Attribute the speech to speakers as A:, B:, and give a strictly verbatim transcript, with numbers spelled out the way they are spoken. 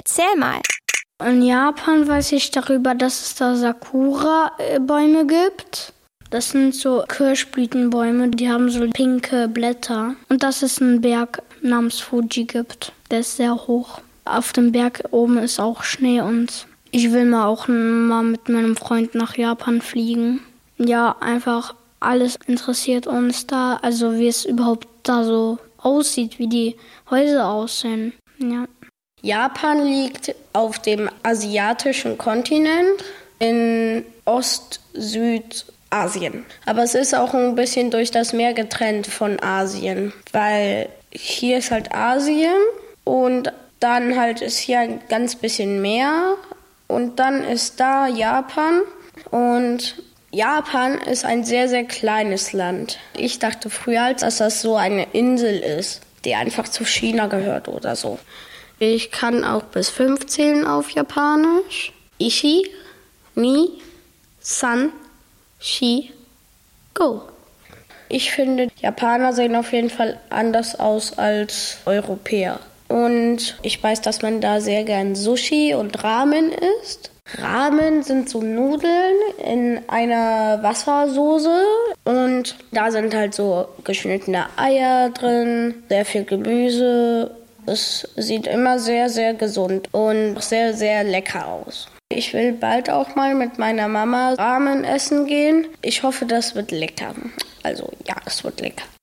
A: Erzähl mal.
B: In Japan weiß ich darüber, dass es da Sakura-Bäume gibt. Das sind so Kirschblütenbäume, die haben so pinke Blätter. Und dass es einen Berg namens Fuji gibt. Der ist sehr hoch. Auf dem Berg oben ist auch Schnee und ich will mal auch mal mit meinem Freund nach Japan fliegen. Ja, einfach alles interessiert uns da. Also wie es überhaupt da so aussieht, wie die Häuser aussehen. Ja.
C: Japan liegt auf dem asiatischen Kontinent in Ost-Süd-Asien. Aber es ist auch ein bisschen durch das Meer getrennt von Asien, weil hier ist halt Asien und dann halt ist hier ein ganz bisschen Meer und dann ist da Japan und Japan ist ein sehr, sehr kleines Land. Ich dachte früher, dass das so eine Insel ist, die einfach zu China gehört oder so. Ich kann auch bis fünf zählen auf Japanisch. Ichi, ni, san, shi, go. Ich finde, Japaner sehen auf jeden Fall anders aus als Europäer. Und ich weiß, dass man da sehr gern Sushi und Ramen isst. Ramen sind so Nudeln in einer Wassersoße und da sind halt so geschnittene Eier drin, sehr viel Gemüse. Es sieht immer sehr, sehr gesund und sehr, sehr lecker aus. Ich will bald auch mal mit meiner Mama Ramen essen gehen. Ich hoffe, das wird lecker. Also ja, es wird lecker.